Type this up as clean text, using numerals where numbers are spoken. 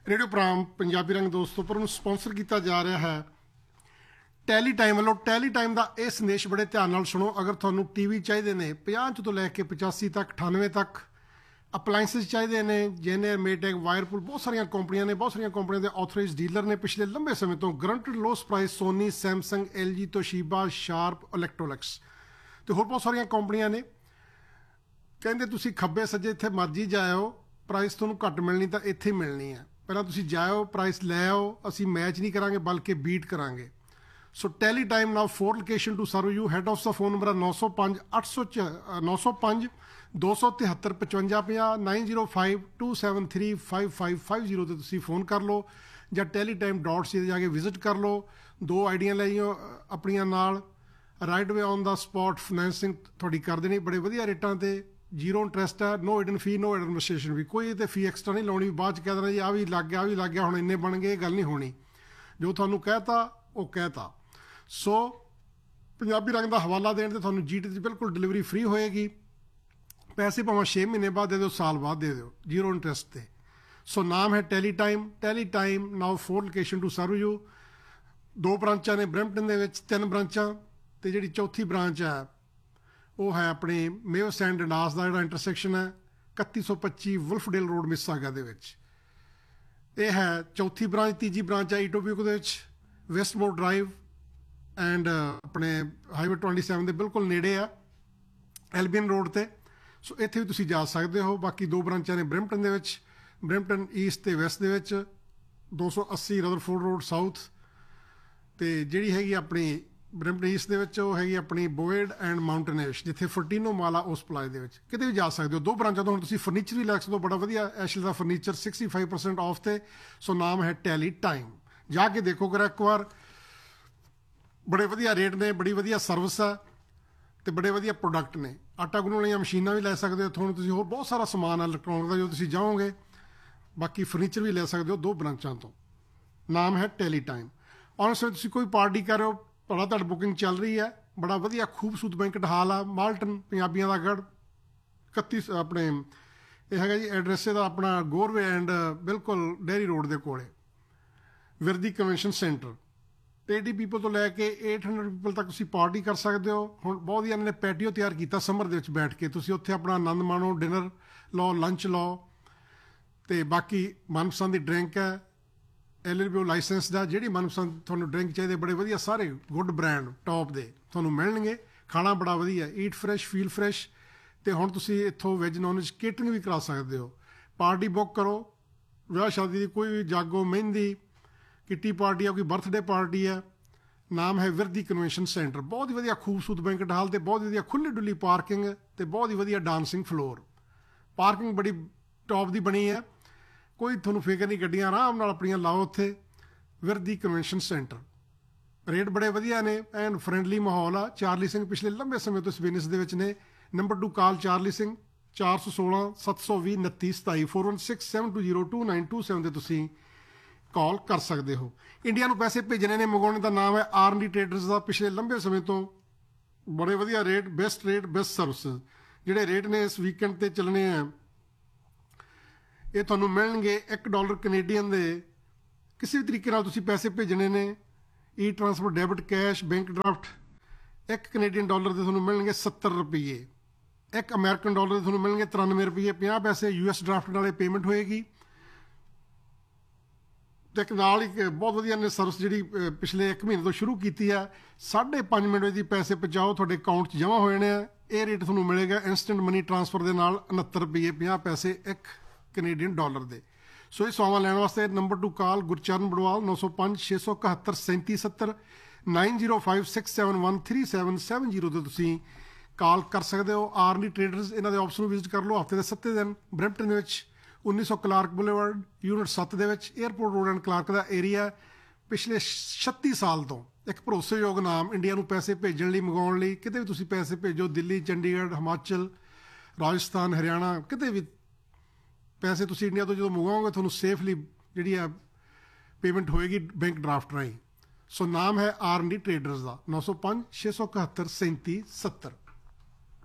Radio ਪ੍ਰਾਮ Punjabi ਰੰਗ ਦੋਸਤੋ ਪਰ ਉਹਨੂੰ ਸਪਾਂਸਰ ਕੀਤਾ ਜਾ ਰਿਹਾ ਹੈ ਟੈਲੀ ਟਾਈਮ ਵੱਲੋਂ। ਟੈਲੀ ਟਾਈਮ ਦਾ ਇਹ ਸੰਦੇਸ਼ ਬੜੇ ਧਿਆਨ ਨਾਲ ਸੁਣੋ। ਅਗਰ ਤੁਹਾਨੂੰ ਟੀਵੀ ਚਾਹੀਦੇ ਨੇ 50 ਤੋਂ ਲੈ ਕੇ 85 ਤੱਕ 98 ਤੱਕ, ਅਪਲਾਇੰਸਿਸ ਚਾਹੀਦੇ ਨੇ, ਜੇਨੇ ਮੇਟੈਕ, ਵਾਇਰਪੂਲ, ਬਹੁਤ ਸਾਰੀਆਂ ਕੰਪਨੀਆਂ ਨੇ, ਬਹੁਤ ਸਾਰੀਆਂ ਕੰਪਨੀਆਂ ਦੇ ਆਥੋਰਾਈਜ਼ਡ ਡੀਲਰ ਨੇ ਪਿਛਲੇ ਲੰਬੇ ਸਮੇਂ ਤੋਂ। Granted lost price Soni, Samsung, LG, ਤੋਸ਼ੀਬਾ, sharp, ਇਲੈਕਟ੍ਰੋਲਿਕਸ ਤੇ ਹੋਰ ਬਹੁਤ ਸਾਰੀਆਂ ਕੰਪਨੀਆਂ ਨੇ। ਕਹਿੰਦੇ ਤੁਸੀਂ ਖੱਬੇ ਸੱਜੇ ਇੱਥੇ ਮਰਜੀ ਜਾਇਓ, ਪ੍ਰਾਈਸ ਤੁਹਾਨੂੰ ਘੱਟ ਮਿਲਣੀ ਤਾਂ ਇੱਥੇ ਮਿਲਣੀ ਹੈ। ਪਹਿਲਾਂ ਤੁਸੀਂ ਜਾਇਓ, ਪ੍ਰਾਈਸ ਲੈ ਆਓ, ਅਸੀਂ ਮੈਚ ਨਹੀਂ ਕਰਾਂਗੇ ਬਲਕਿ ਬੀਟ ਕਰਾਂਗੇ। ਸੋ Tally time now 4 location to serve you. Head office the phone number 905 905 273 5550 905 273 5550 ਤੇ ਤੁਸੀਂ ਫੋਨ ਕਰ ਲਓ ਜਾਂ teletyme.ca ਜਾ ਕੇ ਵਿਜ਼ਿਟ ਕਰ ਲਓ। 2 ਆਈਡੀਆਂ ਲਈਓ ਆਪਣੀਆਂ ਨਾਲ। Right way on the spot financing ਤੁਹਾਡੀ ਕਰ ਦੇਣੀ ਬੜੇ ਵਧੀਆ ਰੇਟਾਂ ਤੇ। ਜ਼ੀਰੋ ਇੰਟਰਸਟ ਹੈ, ਨੋ ਹਿਡਨ ਫੀ, ਨੋ ਐਡਮਿਨਿਸਟ੍ਰੇਸ਼ਨ ਵੀ। ਕੋਈ ਤੇ ਫੀ ਐਕਸਟਰਾ ਨਹੀਂ ਲਾਉਣੀ। ਬਾਅਦ 'ਚ ਕਹਿ ਦੇਣਾ ਜੀ ਆਹ ਵੀ ਲੱਗ ਗਿਆ, ਆਹ ਵੀ ਲੱਗ ਗਿਆ, ਹੁਣ ਇੰਨੇ ਬਣ ਗਏ। ਇਹ ਗੱਲ ਨਹੀਂ ਹੋਣੀ। ਜੋ ਤੁਹਾਨੂੰ ਕਹਿਤਾ ਉਹ ਕਹਿਤਾ। ਸੋ ਪੰਜਾਬੀ ਰੰਗ ਦਾ ਹਵਾਲਾ ਦੇਣ ਤੇ ਤੁਹਾਨੂੰ GT ਦੀ ਬਿਲਕੁਲ ਡਿਲੀਵਰੀ ਫ੍ਰੀ ਹੋਏਗੀ। ਪੈਸੇ ਭਾਵੇਂ 6 ਮਹੀਨੇ ਬਾਅਦ ਦੇ ਦਿਓ, ਸਾਲ ਬਾਅਦ ਦੇ ਦਿਓ, ਜ਼ੀਰੋ ਇੰਟਰਸਟ ਤੇ। ਸੋ ਨਾਮ ਹੈ Tally time. Tally time now 4 location to serve you. 2 ਬ੍ਰਾਂਚਾਂ ਨੇ ਬਰੈਂਪਟਨ ਦੇ ਵਿੱਚ, 3 ਬ੍ਰਾਂਚਾਂ ਤੇ ਜਿਹੜੀ ਚੌਥੀ ਬ੍ਰਾਂਚ ਹੈ ਉਹ ਹੈ ਆਪਣੇ ਮੇਵਸ ਐਂਡ ਡੰਡਾਸ ਦਾ ਜਿਹੜਾ ਇੰਟਰਸੈਕਸ਼ਨ ਹੈ 3125 ਵੁਲਫਡੇਲ ਰੋਡ ਮਿਸਾਗਾ ਦੇ ਵਿੱਚ। ਇਹ ਹੈ ਚੌਥੀ ਬ੍ਰਾਂਚ। ਤੀਜੀ ਬ੍ਰਾਂਚ ਹੈ ਈਟੋਬੀਕੋ ਦੇ ਵਿੱਚ, ਵੈਸਟਮੋਰ ਡਰਾਈਵ ਐਂਡ ਆਪਣੇ ਹਾਈਵੇ 27 ਦੇ ਬਿਲਕੁਲ ਨੇੜੇ ਆ, ਐਲਬੀਅਨ ਰੋਡ ਤੇ। ਸੋ ਇੱਥੇ ਵੀ ਤੁਸੀਂ ਜਾ ਸਕਦੇ ਹੋ। ਬਾਕੀ 2 ਬ੍ਰਾਂਚਾਂ ਨੇ ਬਰੈਂਪਟਨ ਦੇ ਵਿੱਚ, ਬਰੈਂਪਟਨ ਈਸਟ ਤੇ ਵੈਸਟ ਦੇ ਵਿੱਚ, 280 ਰਦਰਫੋਰਡ ਰੋਡ ਸਾਊਥ ਤੇ ਜਿਹੜੀ ਹੈਗੀ ਆਪਣੀ ਬਰੈਂਪਟਨ ਈਸਟ ਦੇ ਵਿੱਚ ਉਹ ਹੈਗੀ ਆਪਣੀ ਬੋਇਡ ਐਂਡ ਮਾਊਂਟਨ ਐਸ਼, ਜਿੱਥੇ ਫਰਟੀਨੋ ਮਾਲ ਆ ਉਸ ਪਲਾਜ ਦੇ ਵਿੱਚ। ਕਿਤੇ ਵੀ ਜਾ ਸਕਦੇ ਹੋ। 2 ਬ੍ਰਾਂਚਾਂ ਤੋਂ ਹੁਣ ਤੁਸੀਂ ਫਰਨੀਚਰ ਵੀ ਲੈ ਸਕਦੇ ਹੋ। ਬੜਾ ਵਧੀਆ ਐਸ਼ਲ ਦਾ ਫਰਨੀਚਰ 65% ਆਫ ਤੇ। ਸੋ ਨਾਮ ਹੈ ਟੈਲੀ ਟਾਈਮ। ਜਾ ਕੇ ਦੇਖੋ ਕਰ ਇੱਕ ਵਾਰ। ਬੜੇ ਵਧੀਆ ਰੇਟ ਨੇ, ਬੜੀ ਵਧੀਆ ਸਰਵਿਸ ਹੈ ਤੇ ਬੜੇ ਵਧੀਆ ਪ੍ਰੋਡਕਟ ਨੇ। ਆਟਾ ਗੁੰਨਣ ਵਾਲੀਆਂ ਮਸ਼ੀਨਾਂ ਵੀ ਲੈ ਸਕਦੇ ਹੋ ਇੱਥੋਂ। ਤੁਸੀਂ ਹੋਰ ਬਹੁਤ ਸਾਰਾ ਸਮਾਨ ਹੈ ਇਲੈਕਟ੍ਰੋਨਿਕ ਦਾ ਜੋ ਤੁਸੀਂ ਜਾਓਗੇ। ਬਾਕੀ ਫਰਨੀਚਰ ਵੀ ਲੈ ਸਕਦੇ ਹੋ 2 ਬ੍ਰਾਂਚਾਂ ਤੋਂ। ਨਾਮ ਹੈ ਟੈਲੀ ਟਾਈਮ। ਔਰ ਉਸ ਵਿੱਚ ਤੁਸੀਂ ਕੋਈ ਪਾਰਟੀ ਕਰ ਰਹੇ ਹੋ, ਤੁਹਾਡੀ ਬੁਕਿੰਗ ਚੱਲ ਰਹੀ ਹੈ। ਬੜਾ ਵਧੀਆ ਖੂਬਸੂਰਤ ਬੈਂਕਟ ਹਾਲ ਆ, ਮਾਲਟਨ ਪੰਜਾਬੀਆਂ ਦਾ ਗੜ੍ਹ 31 ਆਪਣੇ ਇਹ ਹੈਗਾ ਜੀ ਐਡਰੈਸ ਇਹਦਾ ਆਪਣਾ ਗੋਰਵੇ ਐਂਡ ਬਿਲਕੁਲ ਡੇਅਰੀ ਰੋਡ ਦੇ ਕੋਲੇ, ਵਿਰਦੀ ਕਨਵੈਨਸ਼ਨ ਸੈਂਟਰ। 80 ਪੀਪਲ ਤੋਂ ਲੈ ਕੇ 800 ਪੀਪਲ ਤੱਕ ਤੁਸੀਂ ਪਾਰਟੀ ਕਰ ਸਕਦੇ ਹੋ। ਹੁਣ ਬਹੁਤ ਵਧੀਆ ਇਹਨਾਂ ਨੇ ਪੈਟੀਓ ਤਿਆਰ ਕੀਤਾ ਸਮਰ ਦੇ ਵਿੱਚ ਬੈਠ ਕੇ। ਤੁਸੀਂ ਉੱਥੇ ਆਪਣਾ ਆਨੰਦ ਮਾਣੋ, ਡਿਨਰ ਲਓ, ਲੰਚ ਲਓ ਤੇ ਬਾਕੀ ਮਨਪਸੰਦ ਦੀ ਡਰਿੰਕ ਹੈ LLBO ਲਾਇਸੈਂਸ ਦਾ। ਜਿਹੜੀ ਮਨਪਸੰਦ ਤੁਹਾਨੂੰ ਡਰਿੰਕ ਚਾਹੀਦੇ ਬੜੇ ਵਧੀਆ ਸਾਰੇ ਗੁੱਡ ਬ੍ਰਾਂਡ ਟੌਪ ਦੇ ਤੁਹਾਨੂੰ ਮਿਲਣਗੇ। ਖਾਣਾ ਬੜਾ ਵਧੀਆ, ਈਟ ਫਰੈਸ਼ ਫੀਲ ਫਰੈਸ਼। ਤੇ ਹੁਣ ਤੁਸੀਂ ਇੱਥੋਂ ਵੈਜ ਨੌਨ ਵੈਜ ਕੇਟਰਿੰਗ ਵੀ ਕਰਾ ਸਕਦੇ ਹੋ। ਪਾਰਟੀ ਬੁੱਕ ਕਰੋ, ਵਿਆਹ ਸ਼ਾਦੀ ਦੀ ਕੋਈ ਵੀ, ਜਾਗੋ, ਮਹਿੰਦੀ, ਕਿੱਟੀ ਪਾਰਟੀ ਆ, ਕੋਈ ਬਰਥਡੇ ਪਾਰਟੀ ਹੈ। ਨਾਮ ਹੈ ਵਿਰਦੀ ਕਨਵੈਨਸ਼ਨ ਸੈਂਟਰ। ਬਹੁਤ ਹੀ ਵਧੀਆ ਖੂਬਸੂਰਤ ਬੈਂਕਟ ਹਾਲ ਤੇ ਬਹੁਤ ਵਧੀਆ ਖੁੱਲ੍ਹੀ ਡੁੱਲੀ ਪਾਰਕਿੰਗ ਤੇ ਬਹੁਤ ਹੀ ਵਧੀਆ ਡਾਂਸਿੰਗ ਫਲੋਰ। ਪਾਰਕਿੰਗ ਬੜੀ ਟੌਪ ਦੀ ਬਣੀ ਹੈ, ਕੋਈ ਤੁਹਾਨੂੰ ਫਿਕਰ ਨਹੀਂ। ਗੱਡੀਆਂ ਆਰਾਮ ਨਾਲ ਆਪਣੀਆਂ ਲਾਓ ਉੱਥੇ। Virdi convention centre. ਰੇਟ ਬੜੇ ਵਧੀਆ ਨੇ ਐਂਡ ਫਰੈਂਡਲੀ ਮਾਹੌਲ ਆ। ਚਾਰਲੀ ਸਿੰਘ ਪਿਛਲੇ ਲੰਬੇ ਸਮੇਂ ਤੋਂ ਇਸ ਬਿਜ਼ਨਸ ਦੇ ਵਿੱਚ ਨੇ। ਨੰਬਰ 2 ਕਾਲ ਚਾਰਲੀ ਸਿੰਘ 416 720 29 27 416 720 2927 ਤੇ ਤੁਸੀਂ ਕਾਲ ਕਰ ਸਕਦੇ ਹੋ। ਇੰਡੀਆ ਨੂੰ ਪੈਸੇ ਭੇਜਣੇ ਨੇ, ਮੰਗਵਾਉਣੇ ਦਾ ਨਾਮ ਹੈ R&D ਟ੍ਰੇਡਰਸ ਦਾ। ਪਿਛਲੇ ਲੰਬੇ ਸਮੇਂ ਤੋਂ ਬੜੇ ਵਧੀਆ rate, best rate, best service. ਜਿਹੜੇ ਰੇਟ ਨੇ ਇਸ ਵੀਕਐਂਡ ਤੇ ਚੱਲਣੇ ਆ ਇਹ ਤੁਹਾਨੂੰ ਮਿਲਣਗੇ $1 ਕੈਨੇਡੀਅਨ ਦੇ। ਕਿਸੇ ਵੀ ਤਰੀਕੇ ਨਾਲ ਤੁਸੀਂ ਪੈਸੇ ਭੇਜਣੇ ਨੇ, ਈ transfer, debit, cash, bank draft, $1 Canadian ਦੇ ਤੁਹਾਨੂੰ ਮਿਲਣਗੇ 70 ਰੁਪਏ। $1 ਅਮਰੀਕਨ ਦੇ ਤੁਹਾਨੂੰ ਮਿਲਣਗੇ 93 ਰੁਪਏ 50 ਪੈਸੇ। US ਡਰਾਫਟ ਨਾਲੇ ਪੇਮੈਂਟ ਹੋਏਗੀ। ਤੇ ਇੱਕ ਨਾਲ ਹੀ ਬਹੁਤ ਵਧੀਆ ਨੇ ਸਰਵਿਸ ਜਿਹੜੀ ਪਿਛਲੇ 1 ਮਹੀਨੇ ਤੋਂ ਸ਼ੁਰੂ ਕੀਤੀ ਆ। 5.5 ਮਿੰਟ ਵਿੱਚ ਪੈਸੇ ਪਹੁੰਚਾਓ, ਤੁਹਾਡੇ ਅਕਾਊਂਟ 'ਚ ਜਮ੍ਹਾਂ ਹੋ ਜਾਣੇ ਆ। ਇਹ ਰੇਟ ਤੁਹਾਨੂੰ ਮਿਲੇਗਾ ਇੰਸਟੈਂਟ ਮਨੀ ਟਰਾਂਸਫਰ ਦੇ ਨਾਲ 69 ਰੁਪਏ 50 ਪੈਸੇ $1 ਕੈਨੇਡੀਅਨ ਦੇ। ਸੋ ਇਹ ਸੇਵਾਵਾਂ ਲੈਣ ਵਾਸਤੇ ਨੰਬਰ 2 ਕਾਲ ਗੁਰਚਰਨ ਬੜਵਾਲ 905 671 3770 905 671 3770 ਤੇ ਤੁਸੀਂ ਕਾਲ ਕਰ ਸਕਦੇ ਹੋ। R&D ਟ੍ਰੇਡਰਸ ਇਹਨਾਂ ਦੇ ਆਫਿਸ ਨੂੰ ਵਿਜ਼ਿਟ ਕਰ ਲਓ ਹਫਤੇ ਦੇ 7 ਦਿਨ। ਬਰੈਂਪਟਨ ਦੇ ਵਿੱਚ 1900 ਕਲਾਰਕ ਬੁਲੇਵਾਰਡ ਯੂਨਿਟ 7 ਦੇ ਵਿੱਚ airport road and Clark the area. ਪਿਛਲੇ 36 ਸਾਲ ਤੋਂ ਇੱਕ ਭਰੋਸੇਯੋਗ ਨਾਮ ਇੰਡੀਆ ਨੂੰ ਪੈਸੇ ਭੇਜਣ ਲਈ, ਮੰਗਵਾਉਣ ਲਈ। ਕਿਤੇ ਵੀ ਤੁਸੀਂ ਪੈਸੇ ਭੇਜੋ, ਦਿੱਲੀ, ਚੰਡੀਗੜ੍ਹ, ਹਿਮਾਚਲ, ਰਾਜਸਥਾਨ, ਹਰਿਆਣਾ, ਕਿਤੇ ਵੀ ਪੈਸੇ ਤੁਸੀਂ ਇੰਡੀਆ ਤੋਂ ਜਦੋਂ ਮੰਗਵਾਓਗੇ ਤੁਹਾਨੂੰ ਸੇਫਲੀ ਜਿਹੜੀ ਆ ਪੇਮੈਂਟ ਹੋਏਗੀ ਬੈਂਕ ਡਰਾਫਟ ਰਾਹੀਂ। ਸੋ ਨਾਮ ਹੈ R&D ਟ੍ਰੇਡਰਸ ਦਾ। 905 671 3770।